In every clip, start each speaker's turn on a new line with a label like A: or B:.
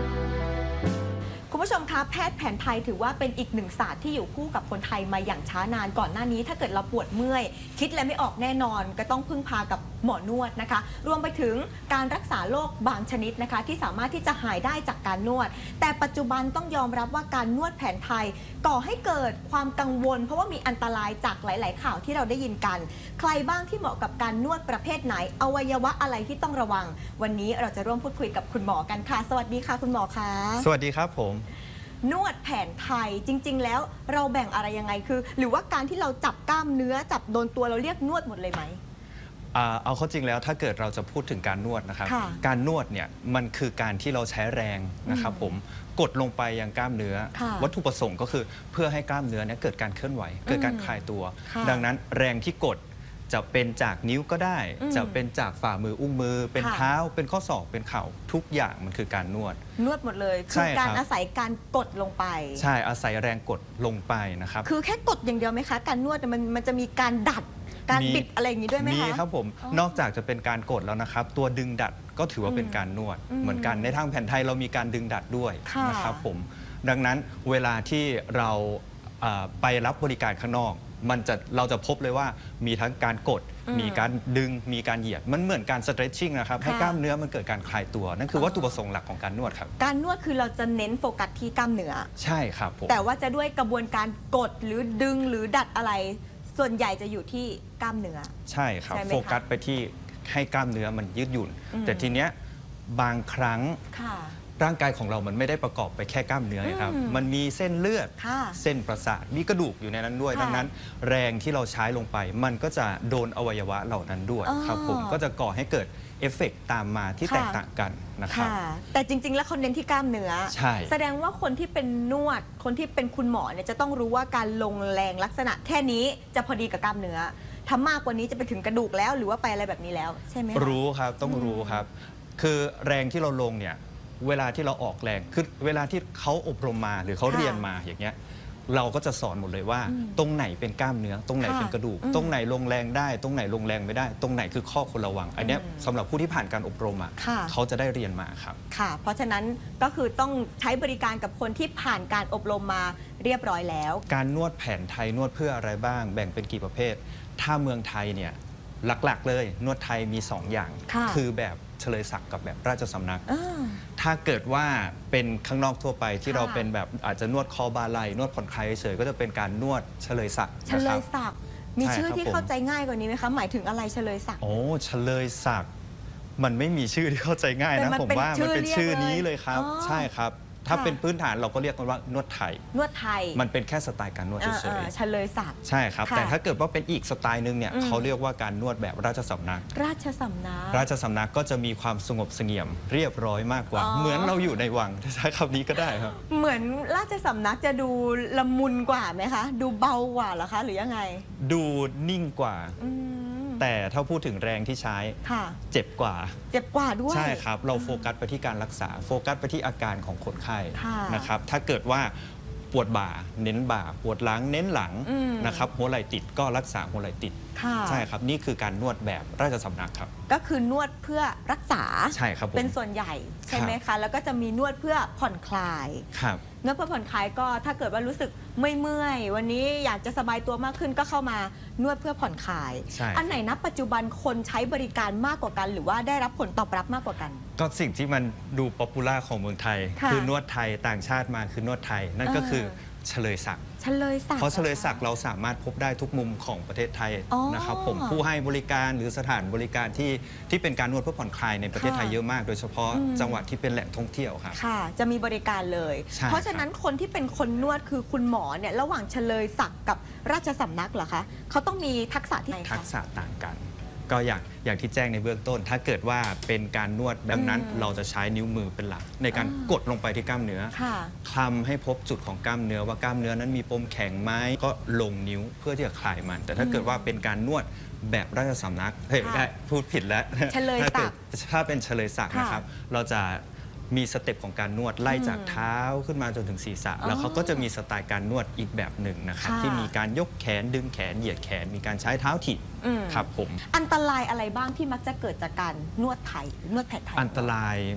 A: คุณผู้ชมคะแพทย์แผนไทยถือว่าเป็นอีกหนึ่งศาสตร์ที่อยู่คู่กับคนไทยมาอย่างช้านานก่อนหน้านี้ถ้าเกิดเราปวดเมื่อยคิดอะไรไม่ออกแน่นอนก็ต้องพึ่งพากับหมอนวดนะคะรวมไปถึงการรักษาโรคบางชนิดนะคะที่สามารถที่จะหายได้จากการนวดแต่ปัจจุบันต้องยอมรับว่าการนวดแผนไทยก่อให้เกิดความกังวลเพราะว่ามีอันตรายจากหลายๆข่าวที่เราได้ยินกันใครบ้างที่เหมาะกับการนวดประเภทไหนอวัยวะอะไรที่ต้องระวังวันนี้เราจะร่วมพูดคุยกับคุณหมอกันค่ะสวัสดีค่ะคุณหมอคะ
B: สวัสดีครับผม
A: นวดแผนไทยจริงๆแล้วเราแบ่งอะไรยังไงคือหรือว่าการที่เราจับกล้ามเนื้อจับโดนตัวเราเรียกนวดหมดเลยไหม
B: เอาเข้าจริงแล้วถ้าเกิดเราจะพูดถึงการนวดนะครับการนวดเนี่ยมันคือการที่เราใช้แรงนะครับผมกดลงไปยังกล้ามเนื้อวัตถุประสงค์ก็คือเพื่อให้กล้ามเนื้อเนี่ยเกิดการเคลื่อนไหวเกิดการคลายตัวดังนั้นแรงที่กดจะเป็นจากนิ้วก็ได้จะเป็นจากฝ่ามืออุ้งมือเป็นเท้าเป็นข้อศอกเป็นเข่าทุกอย่างมันคือการนวด
A: หมดเลยคือการอาศัยการกดลงไป
B: ใช่อาศัยแรงกดลงไปนะครับ
A: คือแค่กดอย่างเดียวไหมคะการนวดมันจะมีการดัดการบิดอะไรอย่างนี้ด้วยไหมคะ
B: มีครับผมนอกจากจะเป็นการกดแล้วนะครับตัวดึงดัดก็ถือว่าเป็นการนวดเหมือนกันในทางแผนไทยเรามีการดึงดัดด้วยนะครับผมดังนั้นเวลาที่เราไปรับบริการข้างนอกเราจะพบเลยว่ามีทั้งการกดมีการดึงมีการเหยียดมันเหมือนการ stretching นะครับให้กล้ามเนื้อมันเกิดการคลายตัวนั่นคือวัตถุประสงค์หลักของการนวดครับ
A: การนวดคือเราจะเน้นโฟกัสที่กล้ามเนื้อ
B: ใช่ครับผม
A: แต่ว่าจะด้วยกระบวนการกดหรือดึงหรือดัดอะไรส่วนใหญ่จะอยู่ที่กล้ามเนื้อ
B: ใช่ครับโฟกัสไปที่ให้กล้ามเนื้อมันยืดหยุ่นแต่ทีเนี้ยบางครั้งร่างกายของเรามันไม่ได้ประกอบไปแค่กล้ามเนื้อครับมันมีเส้นเลือดเส้นประสาทมีกระดูกอยู่ในนั้นด้วยดังนั้นแรงที่เราใช้ลงไปมันก็จะโดนอวัยวะเหล่านั้นด้วยครับผมก็จะก่อให้เกิดเอฟเฟกต์ตามมาที่แตกต่างกันนะครับ
A: แต่จริงๆแล้วเขาเน้นที่กล้ามเนื้อแสดงว่าคนที่เป็นนวดคนที่เป็นคุณหมอเนี่ยจะต้องรู้ว่าการลงแรงลักษณะแค่นี้จะพอดีกับกล้ามเนื้อถ้ามากกว่านี้จะไปถึงกระดูกแล้วหรือว่าไปอะไรแบบนี้แล้วใช่ไหม
B: รู้ครับต้องรู้ครับคือแรงที่เราลงเนี่ยเวลาที่เราออกแรงคือเวลาที่เขาอบรมมาหรือเขาเรียนมาอย่างเงี้ยเราก็จะสอนหมดเลยว่าตรงไหนเป็นกล้ามเนื้อตรงไหนเป็นกระดูกตรงไหนลงแรงได้ตรงไหนลงแรงไม่ได้ตรงไหนคือข้อควรระวังอันนี้สำหรับผู้ที่ผ่านการอบรมเขาจะได้เรียนมาครับ
A: ค่ะเพราะฉะนั้นก็คือต้องใช้บริการกับคนที่ผ่านการอบรมมาเรียบร้อยแล้ว
B: การนวดแผนไทยนวดเพื่ออะไรบ้างแบ่งเป็นกี่ประเภทถ้าเมืองไทยเนี่ยหลักๆเลยนวดไทยมี2อย่างคือแบบเฉลยศักดิ์กับแบบราชสำนักถ้าเกิดว่าเป็นข้างนอกทั่วไปที่เราเป็นแบบอาจจะนวดคอบ่าไหล่นวดผ่อนคลายเฉยก็จะเป็นการนวดเฉลยศักดิ์
A: เฉลยศักดิ์มีชื่อที่เข้าใจง่ายกว่านี้ไหมคะหมายถึงอะไรเฉลยศักดิ์
B: โอ้เฉลยศักดิ์มันไม่มีชื่อที่เข้าใจง่ายนะผมว่ามันเป็นชื่อนี้เลยครับใช่ครับถ้าเป็นพื้นฐานเราก็เรียกกันว่านวดไทยมันเป็นแค่สไตล์การนวดเฉย
A: ๆเฉลยศักดิ์
B: ใช่ครับแต่ถ้าเกิดว่าเป็นอีกสไตล์นึงเนี่ยเขาเรียกว่าการนวดแบบราชสำนัก
A: ราชสำ
B: นักก็จะมีความสงบเสงี่ยมเรียบร้อยมากกว่าเหมือนเราอยู่ในวังใช้คำนี้ก็ได้ครับ
A: เหมือนราชสำนักจะดูละมุนกว่าไหมคะดูเบากว่าเหรอคะหรือยังไง
B: ดูนิ่งกว่าแต่ถ้าพูดถึงแรงที่ใช้เจ็บกว่า
A: ด้วย
B: ใช่ครับเราโฟกัสไปที่การรักษาโฟกัสไปที่อาการของคนไข้นะครับถ้าเกิดว่าปวดบ่าเน้นบ่าปวดหลังเน้นหลังนะครับหัวไหล่ติดก็รักษาหัวไหล่ติดใช่ครับนี่คือการนวดแบบราชสำนักครับ
A: ก็คือนวดเพื่อรักษา
B: ใช่ครับ
A: เป็นส่วนใหญ่ใช่ไหมคะแล้วก็จะมีนวดเพื่อผ่อนคลาย
B: ครับ
A: นวดเพื่อผ่อนคลายก็ถ้าเกิดว่ารู้สึกไม่เมื่อยวันนี้อยากจะสบายตัวมากขึ้นก็เข้ามานวดเพื่อผ่อนคลายอันไหนณปัจจุบันคนใช้บริการมากกว่ากันหรือว่าได้รับผลตอบรับมากกว่ากัน
B: ก็สิ่งที่มันดูป๊อปปูล่าของเมืองไทยคือนวดไทยต่างชาติมาคือนวดไทยนั่นก็คือเฉลยศักดิ์เพราะเฉลยศักดิ์เราสามารถพบได้ทุกมุมของประเทศไทยนะครับผมผู้ให้บริการหรือสถานบริการที่เป็นการนวดเพื่อผ่อนคลายในประเทศไทยเยอะมากโดยเฉพาะจังหวัดที่เป็นแหล่งท่องเที่ยวครับ
A: ค่ะจะมีบริการเลยเพราะฉะนั้นคนที่เป็นคนนวดคือคุณหมอเนี่ยระหว่างเฉลยศักดิ์กับราชสำนักเหรอคะเขาต้องมีทักษะที่
B: ทักษะต่างกันก็อย่างที่แจ้งในเบื้องต้นถ้าเกิดว่าเป็นการนวดแบบนั้นเราจะใช้นิ้วมือเป็นหลักในการกดลงไปที่กล้ามเนื้อคลำให้พบจุดของกล้ามเนื้อว่ากล้ามเนื้อนั้นมีปมแข็งไหมก็ลงนิ้วเพื่อที่จะคลายมันแต่ถ้าเกิดว่าเป็นการนวดแบบราชสำนักได้พูดผิดแล้วถ้าเป็นเฉลยศักดิ์นะครับเราจะมีสเต็ปของการนวดไล่จากเท้าขึ้นมาจนถึงศีรษะแล้วเขาก็จะมีสไตล์การนวดอีกแบบหนึ่งนะครับที่มีการยกแขนดึงแขนเหยียดแขนมีการใช้เท้าถีบครับผม
A: อันตรายอะไรบ้างที่มักจะเกิดจากการนวดไทยนวดแผนไทย
B: อันตราย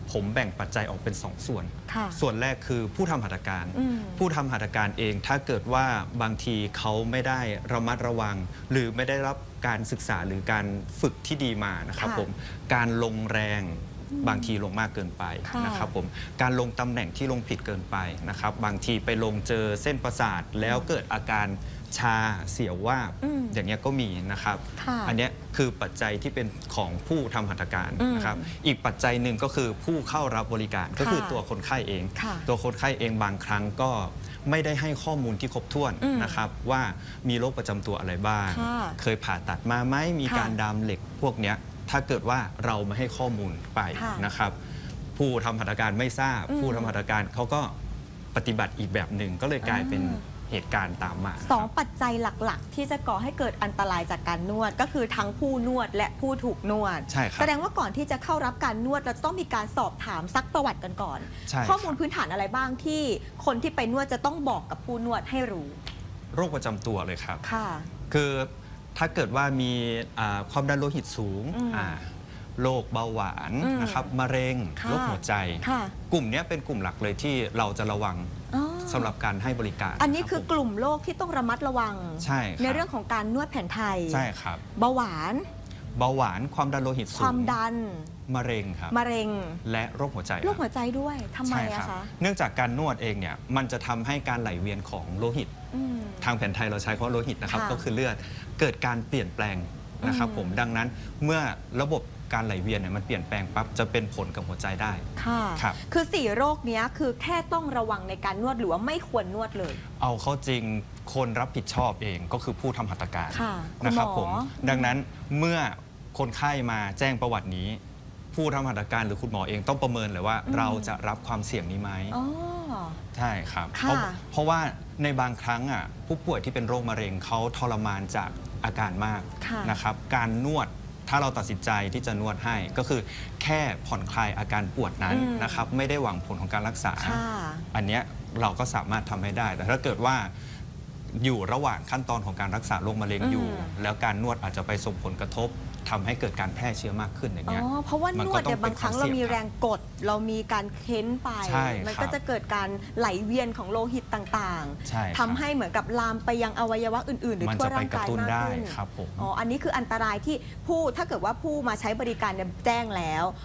B: ผมแบ่งปัจจัยออกเป็น2 ส่วน
A: ค่ะ
B: ส่วนแรกคือผู้ทำหัตถการ ผู้ทำหัตถการเองถ้าเกิดว่าบางทีเขาไม่ได้ระมัดระวัง หรือไม่ได้รับการศึกษาหรือการฝึกที่ดีมานะครับ
A: ค่ะ
B: ผมการลงแรงบางทีลงมากเกินไป
A: ค่ะ
B: นะครับผมการลงตำแหน่งที่ลงผิดเกินไปนะครับบางทีไปลงเจอเส้นประสาทแล้วเกิดอาการชาเสียวว่าบอย่างเงี้ยก็มีนะครับ
A: ค่ะ
B: อันเนี้ยคือปัจจัยที่เป็นของผู้ทำหัตถการนะครับอีกปัจจัยหนึ่งก็คือผู้เข้ารับบริการก็คือตัวคนไข้เอง
A: ค่ะ
B: ตัวคนไข้เองบางครั้งก็ไม่ได้ให้ข้อมูลที่ครบถ้วนนะครับว่ามีโรคประจำตัวอะไรบ้าง
A: ค่ะ
B: เคยผ่าตัดมาไหมมีการดามเหล็กพวกเนี้ยถ้าเกิดว่าเราไม่ให้ข้อมูลไป
A: ค่ะ
B: นะครับ ผู้ทำหัตถการไม่ทราบ ผู้ทำหัตถการเขาก็ปฏิบัติอีกแบบหนึ่งก็เลยกลายเป็นเหตุการณ์ตามมา
A: สองปัจจัยหลักๆ ที่จะก่อให้เกิดอันตรายจากการนวดก็คือทั้งผู้นวดและผู้ถูกนวด
B: ใช่ครับ
A: แสดงว่าก่อนที่จะเข้ารับการนวดเราจะต้องมีการสอบถามซักประวัติกันก่อน
B: ใช่ครับ
A: ข้อมูลพื้นฐานอะไรบ้างที่คนที่ไปนวดจะต้องบอกกับผู้นวดให้รู้
B: โรคประจำตัวเลยครับ
A: ค่ะ
B: คือถ้าเกิดว่ามีความดันโลหิตสูงโรคเบาหวานนะครับมะเร็ง
A: ค่ะ
B: โรคหัวใจ
A: ค่ะ
B: กลุ่มเนี้ยเป็นกลุ่มหลักเลยที่เราจะระวัง
A: อ๋อ
B: สำหรับการให้บริการ
A: อันนี้
B: รับ
A: คือกลุ่มโรคที่ต้องระมัดระวัง
B: ใช่ครับ
A: ในเรื่องของการนวดแผนไทย
B: ใช่ครับ
A: เบาหวาน
B: เบาหวานความดันโลหิต
A: ค
B: สู
A: วาม
B: ง
A: ดัน
B: มะเร็งครับ
A: มะเร็ง
B: และโรคหัวใจ
A: โรค
B: ครับ
A: หัวใจด้วยทำไม
B: ใช่ค
A: อะ
B: รับ
A: คะ
B: เนื่องจากการนวดเองเนี่ยมันจะทำให้การไหลเวียนของโลหิต
A: อืม
B: ทางแผนไทยเราใช้คำว่าโลหิตนะครับ
A: ค่ะ
B: ก็คือเลือดเกิดการเปลี่ยนแปลงนะครับผมดังนั้นเมื่อระบบการไหลเวียนเนี่ยมันเปลี่ยนแปลงปั๊บจะเป็นผลกับหัวใจได้
A: ค่ะ
B: ครับ
A: คือ 4 โรคเนี้ยคือแค่ต้องระวังในการนวดหรือว่าไม่ควรนวดเลย
B: เอาเข้าจริงคนรับผิดชอบเองก็คือผู้ทำหัตถการ
A: ค่ะคุณ
B: นะครับ
A: หมอ
B: ผมดังนั้นเมื่อคนไข้มาแจ้งประวัตินี้ ผู้ทำหัตถการหรือคุณหมอเองต้องประเมินเลยว่าเราจะรับความเสี่ยงนี้ไหม
A: อ๋อ
B: ใช่ครับ
A: ค่ะ
B: เพราะว่าในบางครั้งผู้ป่วยที่เป็นโรคมะเร็งเขาทรมานจากอาการมาก
A: ค่ะ
B: นะครับการนวดถ้าเราตัดสินใจที่จะนวดให้ก็คือแค่ผ่อนคลายอาการปวดนั้นนะครับไม่ได้หวังผลของการรักษา
A: ค่ะ
B: อันเนี้ยเราก็สามารถทำให้ได้ แต่ถ้าเกิดว่าอยู่ระหว่างขั้นตอนของการรักษาโรคมะเร็งอยู่ แล้วการนวดอาจจะไปส่งผลกระทบทำให้เกิดการแพร่เชื้อมากขึ้นอย่าง
A: อ๋
B: เงี้ย
A: อ เพราะว่านวดเนี่ยบางครั้งเรามีแรงกด เรามีการเค้นไป
B: ใช่
A: มั
B: ครับ
A: ก็จะเกิดการไหลเวียนของโลหิตต่าง
B: ใช่ครับ
A: ทำให้เหมือนกับลามไปยังอวัยวะอื่นๆ หรือ
B: มัน
A: ทั่ว
B: จะไป
A: ร่าง
B: กระ
A: กาย
B: ตุ้น
A: มาก
B: ได้
A: ขึ้น
B: ครับผม
A: อ๋อ อันนี้คืออันตรายที่ถ้าเกิดว่าผู้มาใช้บริการเนี่ยแจ้งแล้ว